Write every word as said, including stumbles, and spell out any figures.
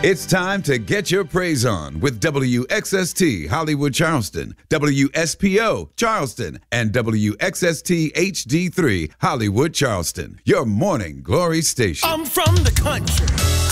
It's time to get your praise on with W X S T Hollywood Charleston, W S P O Charleston, and W X S T H D three Hollywood Charleston. Your morning glory station. I'm from the country.